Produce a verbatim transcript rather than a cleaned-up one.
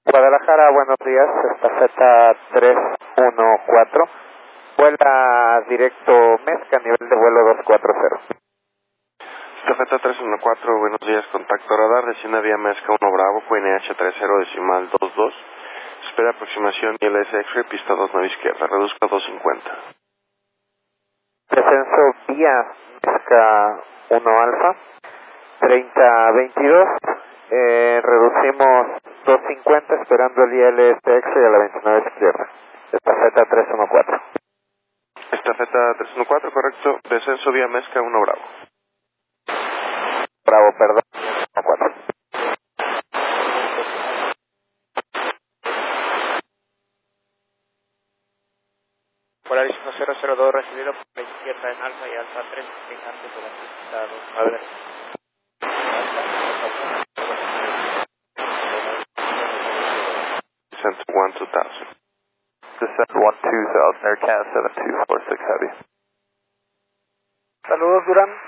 Guadalajara, buenos días, estafeta tres uno cuatro, vuela directo Mezca, nivel de vuelo dos cuatro cero. Estafeta tres uno cuatro, buenos días, contacto radar, desciende vía Mezca uno Bravo, Q N H treinta decimal dos dos, espera aproximación I L S X-ray, pista dos nueve izquierda, reduzco a dos cincuenta. Descenso vía Mezca uno Alfa, treinta veintidós, eh, reducimos dos cincuenta esperando el I L S X-ray a la veintinueve izquierda. Estafeta tres uno cuatro. Estafeta tres uno cuatro, correcto, descenso vía Mezca uno Bravo. Bravo, perdón, uno cuatro. Polaris uno cero cero dos recibido por la izquierda en Alfa y Alfa tres, fijante por la pista dos nueve. Descent one two thousand. Descent one two thousand, Air Canada seven two four six Heavy. Saludos, Durán.